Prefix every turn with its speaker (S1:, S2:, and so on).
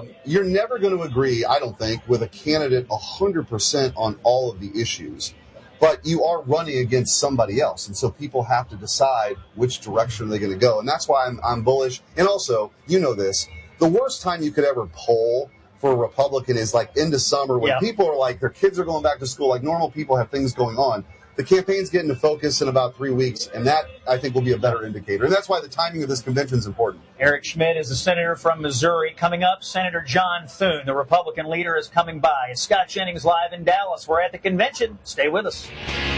S1: you're never going to agree, I don't think, with a candidate 100% on all of the issues. But you are running against somebody else, and so people have to decide which direction they're going to go. And that's why I'm bullish. And also, you know this, the worst time you could ever poll for a Republican is like into summer when people are like, their kids are going back to school, like normal people have things going on. The campaign's getting to focus in about 3 weeks, and that, I think, will be a better indicator. And that's why the timing of this convention is important.
S2: Eric Schmitt is a senator from Missouri. Coming up, Senator John Thune, the Republican leader, is coming by. Scott Jennings live in Dallas. We're at the convention. Stay with us.